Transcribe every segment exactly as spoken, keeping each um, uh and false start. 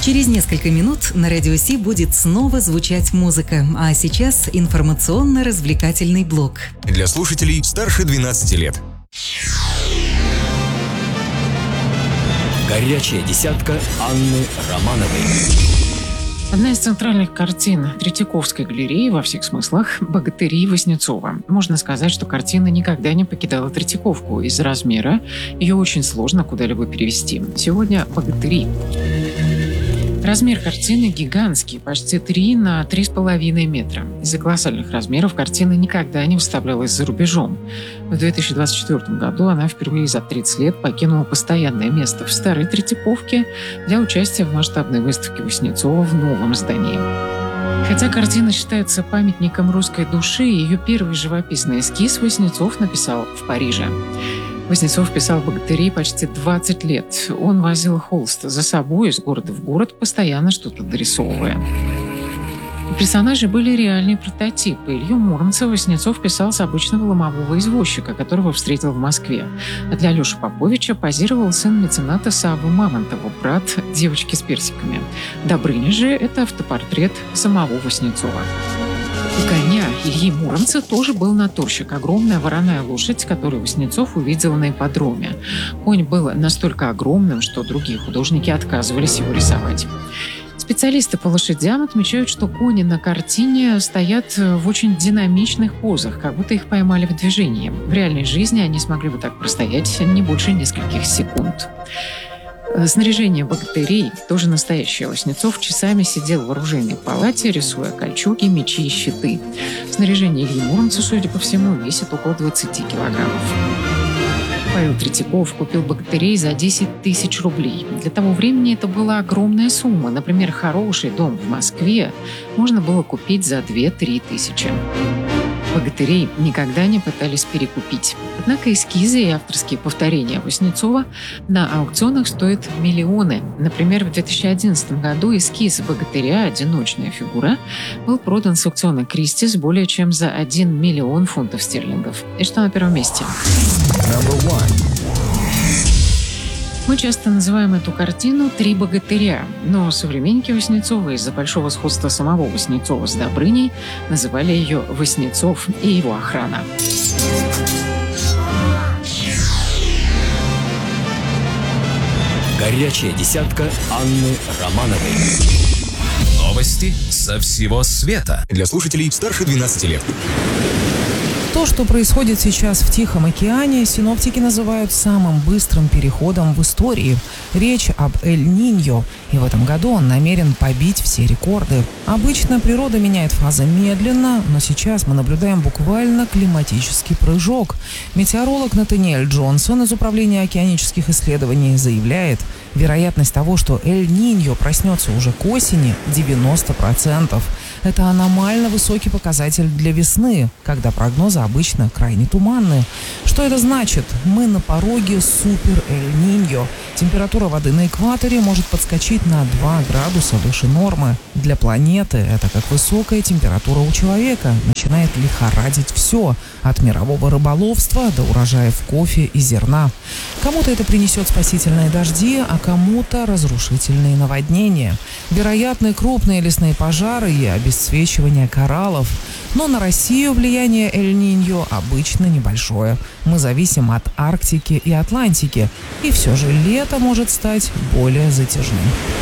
Через несколько минут на Радио Си будет снова звучать музыка, а сейчас информационно-развлекательный блок. Для слушателей старше двенадцати лет. Горячая десятка Анны Романовой. Одна из центральных картин Третьяковской галереи во всех смыслах «Богатыри» Васнецова. Можно сказать, что картина никогда не покидала Третьяковку. Из-за размера ее очень сложно куда-либо перевести. Сегодня «Богатыри». Размер картины гигантский, почти три на три с половиной метра. Из-за колоссальных размеров картина никогда не выставлялась за рубежом. В две тысячи двадцать четвёртом году она впервые за тридцать лет покинула постоянное место в Старой Третьяковке для участия в масштабной выставке Васнецова в новом здании. Хотя картина считается памятником русской души, ее первый живописный эскиз Васнецов написал в Париже. Васнецов писал «Богатырей» почти двадцать лет. Он возил холст за собой из города в город, постоянно что-то дорисовывая. Персонажи были реальные прототипы. Илью Муромца Васнецов писал с обычного ломового извозчика, которого встретил в Москве. А для Леши Поповича позировал сын мецената Саввы Мамонтова, брат девочки с персиками. Добрыня же – это автопортрет самого Васнецова. У коня Ильи Муромца тоже был натурщик, огромная вороная лошадь, которую Васнецов увидел на ипподроме. Конь был настолько огромным, что другие художники отказывались его рисовать. Специалисты по лошадям отмечают, что кони на картине стоят в очень динамичных позах, как будто их поймали в движении. В реальной жизни они смогли бы так простоять не больше нескольких секунд. Снаряжение богатырей тоже настоящее. Васнецов часами сидел в оружейной палате, рисуя кольчуги, мечи и щиты. Снаряжение Ильи Муромца, судя по всему, весит около двадцати килограммов. Павел Третьяков купил богатырей за десять тысяч рублей. Для того времени это была огромная сумма. Например, хороший дом в Москве можно было купить за две-три тысячи. Богатырей никогда не пытались перекупить. Однако эскизы и авторские повторения Васнецова на аукционах стоят миллионы. Например, в две тысячи одиннадцатом году эскиз богатыря «Одиночная фигура» был продан с аукциона Кристис более чем за один миллион фунтов стерлингов. И что на первом месте? Мы часто называем эту картину «Три богатыря», но современники Васнецова из-за большого сходства самого Васнецова с Добрыней называли ее «Васнецов и его охрана». Горячая десятка Анны Романовой. Новости со всего света. Для слушателей старше двенадцати лет. То, что происходит сейчас в Тихом океане, синоптики называют самым быстрым переходом в истории. Речь об Эль-Ниньо, и в этом году он намерен побить все рекорды. Обычно природа меняет фазы медленно, но сейчас мы наблюдаем буквально климатический прыжок. Метеоролог Натаниэль Джонсон из Управления океанических исследований заявляет, вероятность того, что Эль-Ниньо проснется уже к осени – девяносто процентов. Это аномально высокий показатель для весны, когда прогнозы обычно крайне туманные. Что это значит? Мы на пороге супер Эль-Ниньо. Температура воды на экваторе может подскочить на два градуса выше нормы. Для планеты это как высокая температура у человека. Начинает лихорадить все, от мирового рыболовства до урожаев кофе и зерна. Кому-то это принесет спасительные дожди, а кому-то разрушительные наводнения. Вероятны крупные лесные пожары и обесцвечивание кораллов. Но на Россию влияние Эль-Ниньо обычно небольшое. Мы зависим от Арктики и Атлантики. И все же лето может стать более затяжным.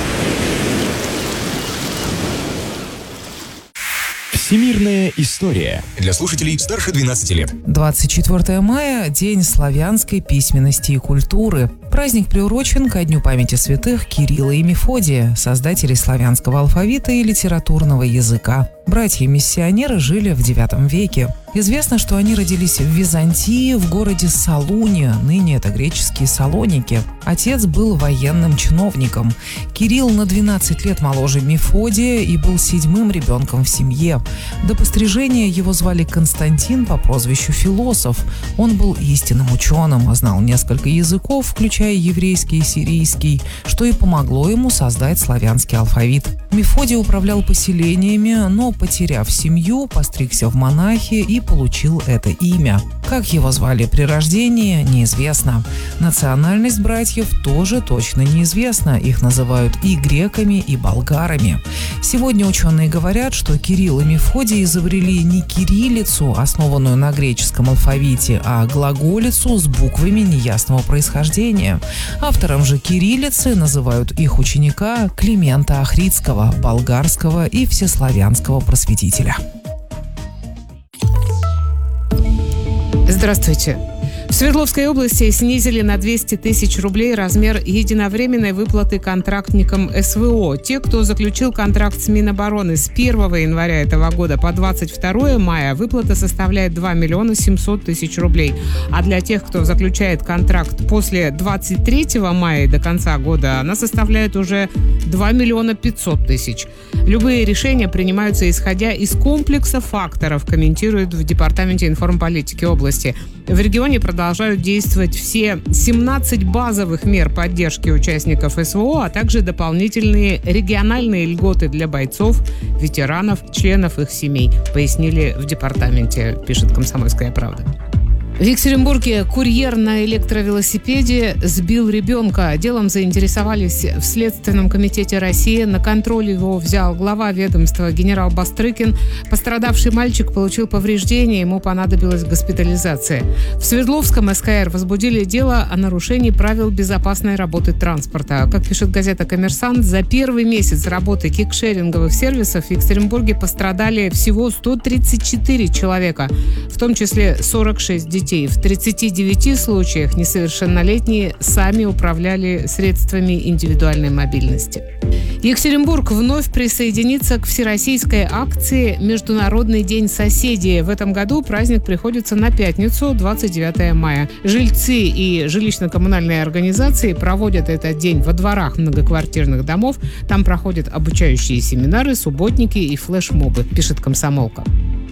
Всемирная история. Для слушателей старше двенадцати лет. двадцать четвёртого мая – День славянской письменности и культуры. Праздник приурочен ко Дню памяти святых Кирилла и Мефодия, создателей славянского алфавита и литературного языка. Братья-миссионеры жили в девятом веке. Известно, что они родились в Византии, в городе Салуния, ныне это греческие Салоники. Отец был военным чиновником. Кирилл на двенадцать лет моложе Мефодия и был седьмым ребенком в семье. До пострижения его звали Константин по прозвищу Философ. Он был истинным ученым, знал несколько языков, включая еврейский и сирийский, что и помогло ему создать славянский алфавит. Мефодий управлял поселениями, но но, потеряв семью, постригся в монахи и получил это имя. Как его звали при рождении, неизвестно. Национальность братьев тоже точно неизвестна. Их называют и греками, и болгарами. Сегодня ученые говорят, что Кирилл и Мефодий изобрели не кириллицу, основанную на греческом алфавите, а глаголицу с буквами неясного происхождения. Автором же кириллицы называют их ученика Климента Охридского, болгарского и всеславянского просветителя. Здравствуйте. В Свердловской области снизили на двести тысяч рублей размер единовременной выплаты контрактникам СВО. Те, кто заключил контракт с Минобороны с первого января этого года по двадцать второе мая, выплата составляет два миллиона семьсот тысяч рублей. А для тех, кто заключает контракт после двадцать третьего мая до конца года, она составляет уже два миллиона пятьсот тысяч. Любые решения принимаются исходя из комплекса факторов, комментируют в Департаменте информполитики области. В регионе продолжают действовать все семнадцать базовых мер поддержки участников СВО, а также дополнительные региональные льготы для бойцов, ветеранов, членов их семей, пояснили в департаменте, пишет «Комсомольская правда». В Екатеринбурге курьер на электровелосипеде сбил ребенка. Делом заинтересовались в Следственном комитете России. На контроль его взял глава ведомства генерал Бастрыкин. Пострадавший мальчик получил повреждения, ему понадобилась госпитализация. В Свердловском СКР возбудили дело о нарушении правил безопасной работы транспорта. Как пишет газета «Коммерсант», за первый месяц работы кикшеринговых сервисов в Екатеринбурге пострадали всего сто тридцать четыре человека, в том числе сорок шесть детей. В тридцати девяти случаях несовершеннолетние сами управляли средствами индивидуальной мобильности. Екатеринбург вновь присоединится к всероссийской акции «Международный день соседей». В этом году праздник приходится на пятницу, двадцать девятое мая. Жильцы и жилищно-коммунальные организации проводят этот день во дворах многоквартирных домов. Там проходят обучающие семинары, субботники и флешмобы, пишет «Комсомолка».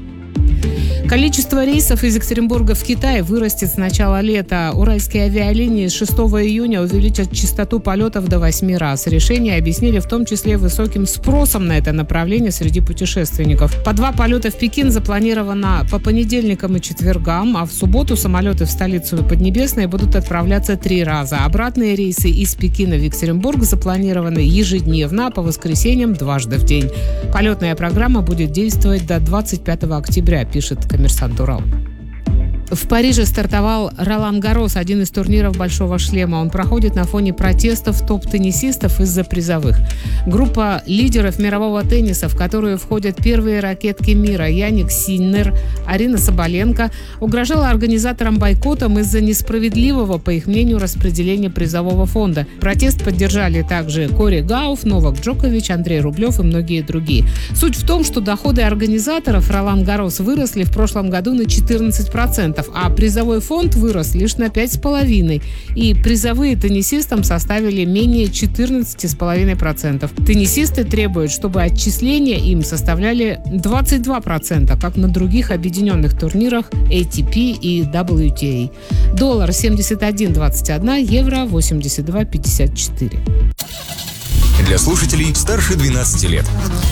Количество рейсов из Екатеринбурга в Китай вырастет с начала лета. Уральские авиалинии с шестого июня увеличат частоту полетов до восьми раз. Решение объяснили в том числе высоким спросом на это направление среди путешественников. По два полета в Пекин запланировано по понедельникам и четвергам, а в субботу самолеты в столицу и Поднебесной будут отправляться три раза. Обратные рейсы из Пекина в Екатеринбург запланированы ежедневно, а по воскресеньям дважды в день. Полетная программа будет действовать до двадцать пятого октября, пишет «Коммерсант Урал». В Париже стартовал Ролан Гаррос, один из турниров «Большого шлема». Он проходит на фоне протестов топ-теннисистов из-за призовых. Группа лидеров мирового тенниса, в которую входят первые ракетки мира Яник Синнер, Арина Соболенко, угрожала организаторам бойкотом из-за несправедливого, по их мнению, распределения призового фонда. Протест поддержали также Кори Гауф, Новак Джокович, Андрей Рублев и многие другие. Суть в том, что доходы организаторов Ролан Гаррос выросли в прошлом году на четырнадцать процентов. А призовой фонд вырос лишь на пять целых пять десятых процента. И призовые теннисистам составили менее четырнадцать целых пять десятых процента. Теннисисты требуют, чтобы отчисления им составляли двадцать два процента, как на других объединенных турнирах эй ти пи и дабл ю ти эй. Доллар семьдесят один двадцать один, евро восемьдесят два пятьдесят четыре. Для слушателей старше двенадцати лет.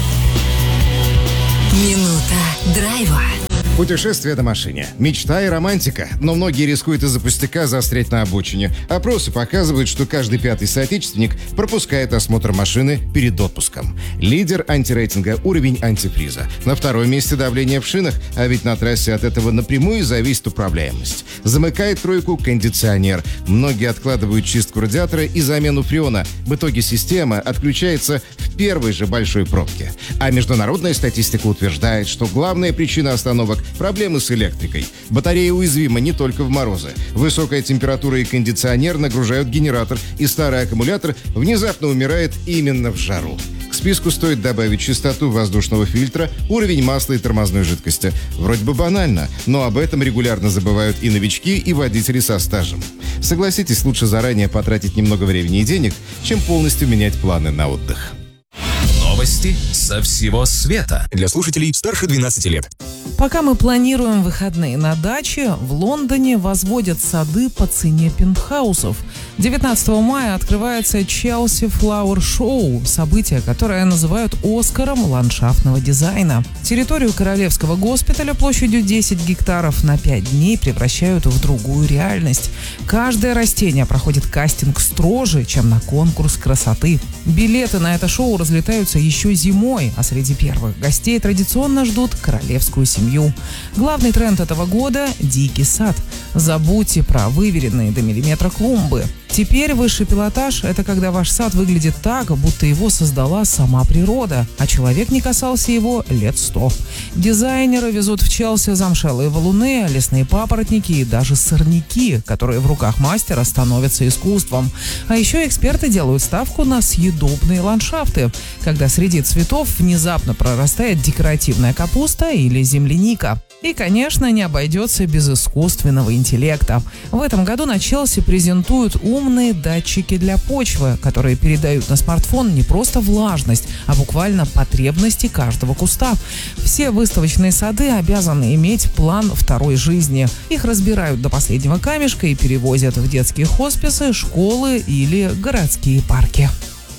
Минута драйва. Путешествие на машине. Мечта и романтика. Но многие рискуют из-за пустяка застрять на обочине. Опросы показывают, что каждый пятый соотечественник пропускает осмотр машины перед отпуском. Лидер антирейтинга – уровень антифриза. На втором месте давление в шинах, а ведь на трассе от этого напрямую зависит управляемость. Замыкает тройку кондиционер. Многие откладывают чистку радиатора и замену фреона. В итоге система отключается в первой же большой пробке. А международная статистика утверждает, что главная причина остановок – проблемы с электрикой. Батарея уязвима не только в морозы. Высокая температура и кондиционер нагружают генератор, и старый аккумулятор внезапно умирает именно в жару. К списку стоит добавить частоту воздушного фильтра, уровень масла и тормозной жидкости. Вроде бы банально, но об этом регулярно забывают и новички, и водители со стажем. Согласитесь, лучше заранее потратить немного времени и денег, чем полностью менять планы на отдых. Новости со всего света. Для слушателей старше двенадцати лет. Пока мы планируем выходные на даче, в Лондоне возводят сады по цене пентхаусов. девятнадцатого мая открывается Челси Flower Show, событие, которое называют Оскаром ландшафтного дизайна. Территорию Королевского госпиталя площадью десять гектаров на пять дней превращают в другую реальность. Каждое растение проходит кастинг строже, чем на конкурс красоты. Билеты на это шоу разлетаются еще зимой, а среди первых гостей традиционно ждут королевскую семью. Главный тренд этого года – дикий сад. Забудьте про выверенные до миллиметра клумбы. Теперь высший пилотаж – это когда ваш сад выглядит так, будто его создала сама природа, а человек не касался его лет сто. Дизайнеры везут в Челси замшелые валуны, лесные папоротники и даже сорняки, которые в руках мастера становятся искусством. А еще эксперты делают ставку на съедобные ландшафты, когда среди цветов внезапно прорастает декоративная капуста или земляника. И, конечно, не обойдется без искусственного интеллекта. В этом году на Челси презентуют умные датчики для почвы, которые передают на смартфон не просто влажность, а буквально потребности каждого куста. Все выставочные сады обязаны иметь план второй жизни. Их разбирают до последнего камешка и перевозят в детские хосписы, школы или городские парки.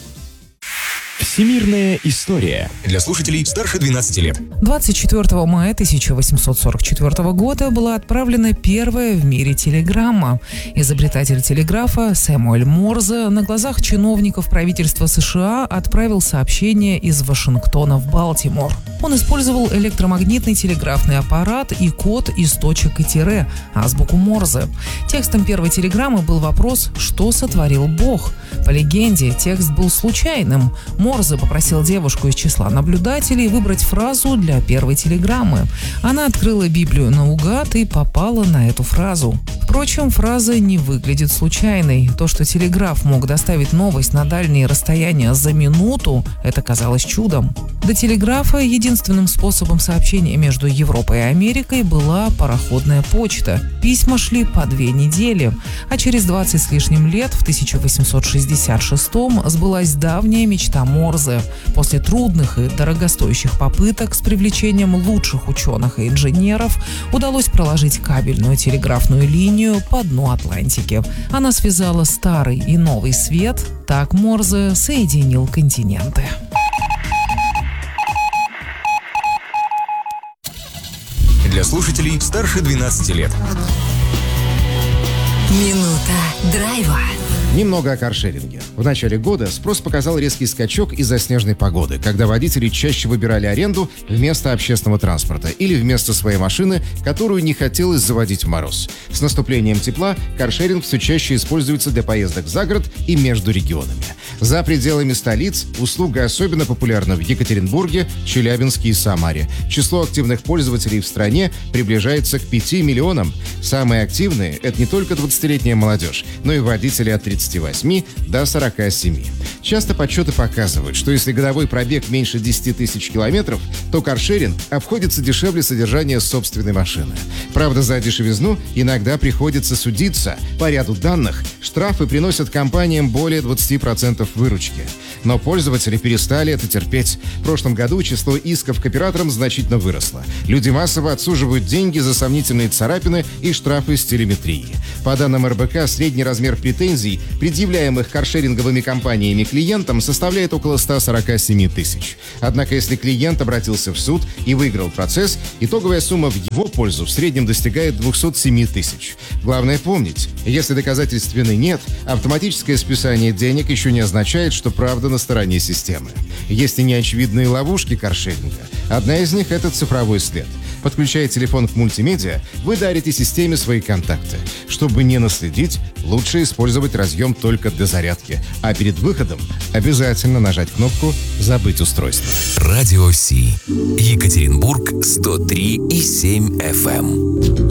Всемирная история. Для слушателей старше двенадцати лет. двадцать четвёртого мая тысяча восемьсот сорок четвёртого года была отправлена первая в мире телеграмма. Изобретатель телеграфа Сэмюэль Морзе на глазах чиновников правительства США отправил сообщение из Вашингтона в Балтимор. Он использовал электромагнитный телеграфный аппарат и код из точек и тире, азбуку Морзе. Текстом первой телеграммы был вопрос, что сотворил Бог. По легенде, текст был случайным. Морзе попросил девушку из числа наблюдателей выбрать фразу для первой телеграммы. Она открыла Библию наугад и попала на эту фразу. Впрочем, фраза не выглядит случайной. То, что телеграф мог доставить новость на дальние расстояния за минуту, это казалось чудом. До телеграфа единственным способом сообщения между Европой и Америкой была пароходная почта. Письма шли по две недели. А через двадцать с лишним лет, в тысяча восемьсот шестьдесят шестом, сбылась давняя мечта Морзе. После трудных и дорогостоящих попыток с привлечением лучших ученых и инженеров удалось проложить кабельную телеграфную линию по дну Атлантики. Она связала старый и новый свет. Так Морзе соединил континенты. Для слушателей старше двенадцати лет. Минута драйва. Немного о каршеринге. В начале года спрос показал резкий скачок из-за снежной погоды, когда водители чаще выбирали аренду вместо общественного транспорта или вместо своей машины, которую не хотелось заводить в мороз. С наступлением тепла каршеринг все чаще используется для поездок за город и между регионами. За пределами столиц услуга особенно популярна в Екатеринбурге, Челябинске и Самаре. Число активных пользователей в стране приближается к пяти миллионам. Самые активные – это не только двадцатилетняя молодежь, но и водители от тридцати восьми до сорока семи. Часто подсчеты показывают, что если годовой пробег меньше десяти тысяч километров, то каршеринг обходится дешевле содержания собственной машины. Правда, за дешевизну иногда приходится судиться. По ряду данных, штрафы приносят компаниям более двадцати процентов выручки. Но пользователи перестали это терпеть. В прошлом году число исков к операторам значительно выросло. Люди массово отсуживают деньги за сомнительные царапины и штрафы с телеметрии. По данным эр бэ ка, средний размер претензий, предъявляемых каршеринговыми компаниями клиентам, составляет около ста сорока семи тысяч. Однако, если клиент обратился в суд и выиграл процесс, итоговая сумма в его пользу в среднем достигает двухсот семи тысяч. Главное помнить, если доказательств вины нет, автоматическое списание денег еще не означает, что правда на стороне системы. Есть и неочевидные ловушки каршеринга. Одна из них – это цифровой след. Подключая телефон к мультимедиа, вы дарите системе свои контакты. Чтобы не наследить, лучше использовать разъем только для зарядки. А перед выходом обязательно нажать кнопку «Забыть устройство». Радио Си. Екатеринбург сто три и семь эф эм.